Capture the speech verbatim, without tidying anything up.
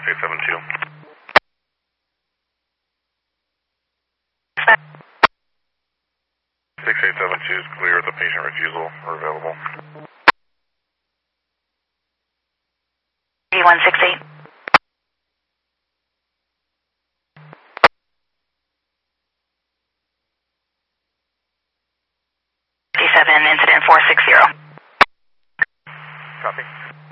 eight seven two. six eight seven two is clear. The patient refusal are available. V one six eight. fifty-seven, incident four six zero. Copy.